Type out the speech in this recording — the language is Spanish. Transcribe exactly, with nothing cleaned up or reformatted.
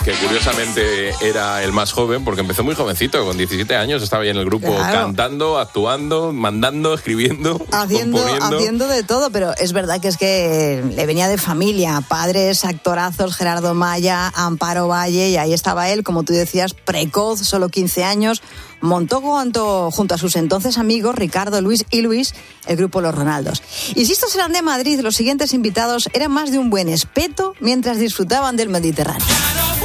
que curiosamente era el más joven, porque empezó muy jovencito, con diecisiete años, estaba ahí en el grupo claro. cantando, actuando, mandando, escribiendo, haciendo, componiendo. Haciendo de todo, pero es verdad que es que le venía de familia, padres, actorazos, Gerardo Maya, Amparo Valle, y ahí estaba él, como tú decías, precoz, solo quince años, montó junto, junto a sus entonces amigos Ricardo, Luis y Luis el grupo Los Ronaldos. Y si estos eran de Madrid, los siguientes invitados eran más de un buen espeto mientras disfrutaban del Mediterráneo.